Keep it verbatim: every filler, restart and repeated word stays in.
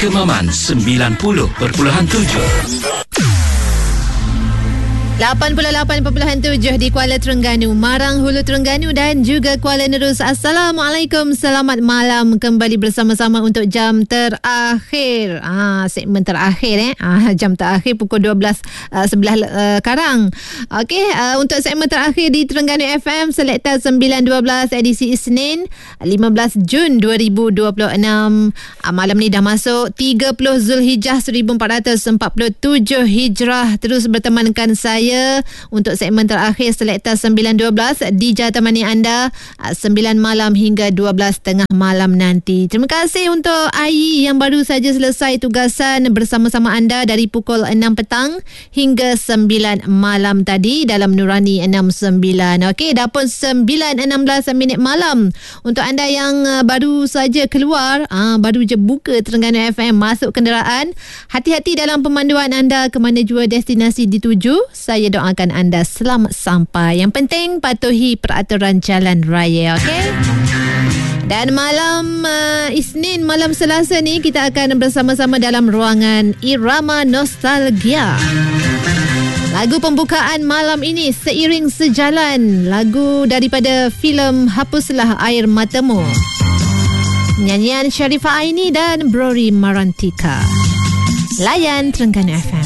Kemaman sembilan puluh perpuluhan tujuh. lapan puluh lapan perpuluhan tujuh di Kuala Terengganu, Marang, Hulu Terengganu dan juga Kuala Nerus. Assalamualaikum, selamat malam. Kembali bersama-sama untuk jam terakhir. Ah, segmen terakhir eh. Ah, jam terakhir pukul dua belas uh, sebelah uh, Karang. Okey, uh, untuk segmen terakhir di Terengganu F M Selekta sembilan dua belas edisi Isnin lima belas Jun dua ribu dua puluh enam. Uh, malam ni dah masuk tiga puluh Zulhijjah seribu empat ratus empat puluh tujuh Hijrah. Terus bertemankan saya untuk segmen terakhir Selekta sembilan dua belas di Jatamani anda sembilan malam hingga dua belas tengah malam nanti. Terima kasih untuk Ayi yang baru saja selesai tugasan bersama-sama anda dari pukul enam petang hingga sembilan malam tadi dalam Nurani enam sembilan. Okey, dah pun sembilan enam belas minit malam. Untuk anda yang baru saja keluar, ah, baru je buka Terengganu F M, masuk kenderaan, hati-hati dalam pemanduan anda ke mana jua destinasi dituju. Saya doakan anda selamat sampai. Yang penting patuhi peraturan jalan raya, okey? Dan malam uh, Isnin, malam Selasa ni kita akan bersama-sama dalam ruangan Irama Nostalgia. Lagu pembukaan malam ini Seiring Sejalan, lagu daripada filem Hapuslah Air Matamu. Nyanyian Sharifah Aini dan Brori Marantika. Layan Terengganu F M.